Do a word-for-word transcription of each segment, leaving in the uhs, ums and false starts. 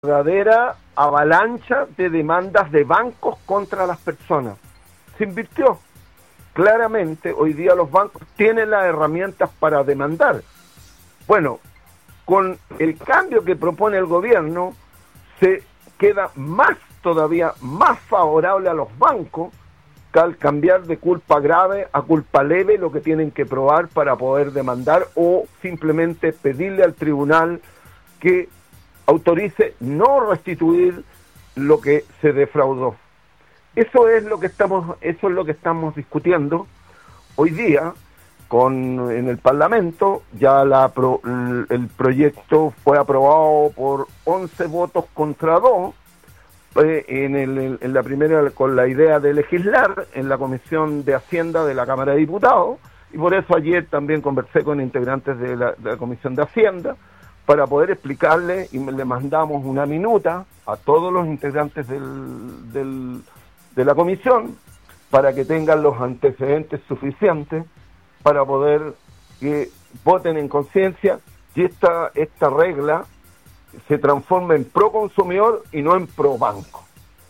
verdadera avalancha de demandas de bancos contra las personas. Se invirtió. Claramente, hoy día los bancos tienen las herramientas para demandar. Bueno, con el cambio que propone el gobierno, se queda más, todavía más favorable a los bancos que al cambiar de culpa grave a culpa leve lo que tienen que probar para poder demandar o simplemente pedirle al tribunal que autorice no restituir lo que se defraudó. Eso es lo que estamos, eso es lo que estamos discutiendo hoy día con en el Parlamento. Ya la pro, el proyecto fue aprobado por once votos contra dos eh, en, el, en la primera con la idea de legislar en la Comisión de Hacienda de la Cámara de Diputados, y por eso ayer también conversé con integrantes de la, de la Comisión de Hacienda para poder explicarle, y le mandamos una minuta a todos los integrantes del, del, de la comisión para que tengan los antecedentes suficientes para poder que voten en conciencia y esta, esta regla se transforme en pro consumidor y no en pro banco.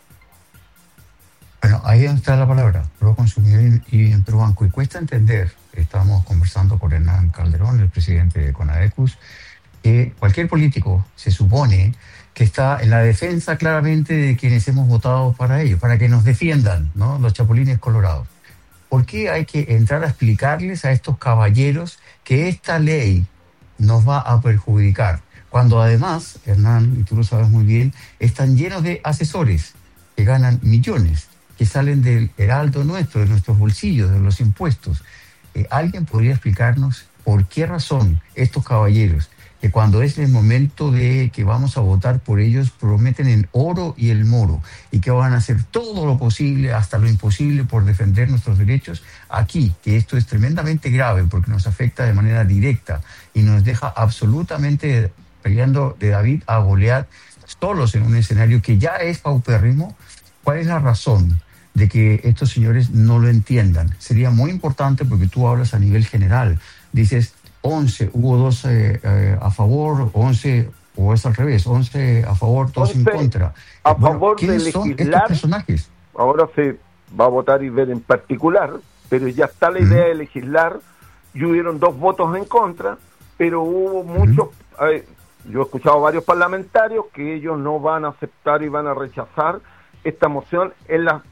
Bueno, ahí está la palabra, pro consumidor y en pro banco. Y cuesta entender, estábamos conversando con Hernán Calderón, el presidente de CONADECUS, que cualquier político se supone que está en la defensa claramente de quienes hemos votado para ello, para que nos defiendan, ¿no? Los chapulines colorados. ¿Por qué hay que entrar a explicarles a estos caballeros que esta ley nos va a perjudicar? Cuando además, Hernán, y tú lo sabes muy bien, están llenos de asesores que ganan millones, que salen del heraldo nuestro, de nuestros bolsillos, de los impuestos. Eh, ¿Alguien podría explicarnos por qué razón estos caballeros, que cuando es el momento de que vamos a votar por ellos, prometen el oro y el moro, y que van a hacer todo lo posible, hasta lo imposible, por defender nuestros derechos, aquí, que esto es tremendamente grave porque nos afecta de manera directa y nos deja absolutamente peleando de David a Goliat, solos en un escenario que ya es paupérrimo? ¿Cuál es la razón de que estos señores no lo entiendan? Sería muy importante, porque tú hablas a nivel general, dices once, hubo dos eh, eh, a favor, once, o es al revés, once a favor, dos en contra. A bueno, favor ¿quiénes de son legislar, estos personajes? ahora se va a votar y ver en particular, pero ya está la idea uh-huh. de legislar, y hubieron dos votos en contra, pero hubo muchos, uh-huh. eh, yo he escuchado varios parlamentarios que ellos no van a aceptar y van a rechazar esta moción en la,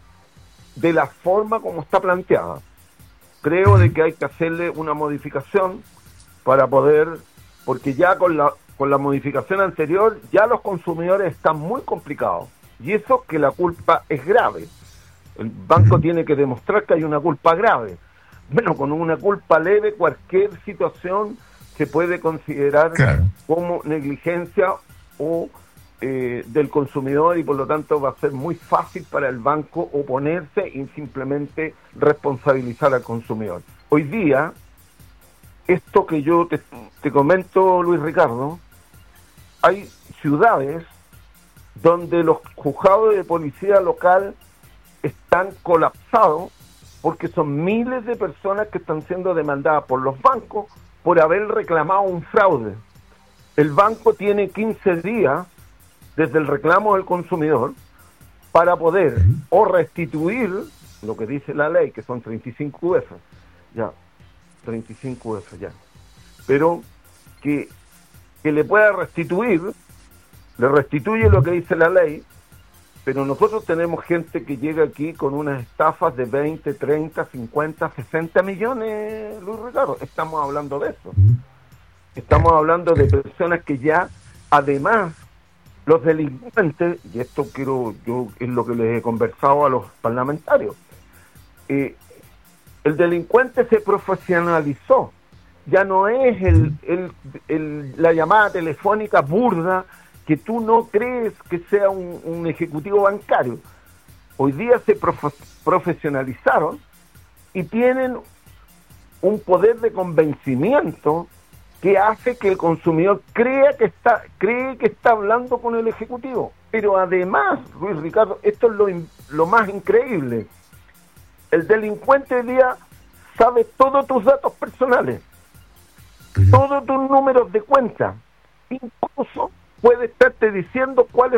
de la forma como está planteada. Creo uh-huh. de que hay que hacerle una modificación para poder, porque ya con la con la modificación anterior ya los consumidores están muy complicados, y eso que la culpa es grave. El banco uh-huh. tiene que demostrar que hay una culpa grave. Bueno, con una culpa leve cualquier situación se puede considerar claro. como negligencia o eh, del consumidor, y por lo tanto va a ser muy fácil para el banco oponerse y simplemente responsabilizar al consumidor. Hoy día, esto que yo te, te comento, Luis Ricardo, hay ciudades donde los juzgados de policía local están colapsados porque son miles de personas que están siendo demandadas por los bancos por haber reclamado un fraude. El banco tiene quince días desde el reclamo del consumidor para poder o restituir lo que dice la ley, que son treinta y cinco U F, ya, treinta y cinco U F ya, pero que, que le pueda restituir, le restituye lo que dice la ley, pero nosotros tenemos gente que llega aquí con unas estafas de veinte, treinta, cincuenta, sesenta millones, Luis Ricardo, estamos hablando de eso. Estamos hablando de personas que ya, además, los delincuentes, y esto quiero yo es lo que les he conversado a los parlamentarios, eh, el delincuente se profesionalizó, ya no es el, el, el, la llamada telefónica burda que tú no crees que sea un, un ejecutivo bancario. Hoy día se profe- profesionalizaron y tienen un poder de convencimiento que hace que el consumidor crea que está cree que está hablando con el ejecutivo. Pero además, Luis Ricardo, esto es lo, lo más increíble. El delincuente hoy día sabe todos tus datos personales, todos tus números de cuenta, incluso puede estarte diciendo cuáles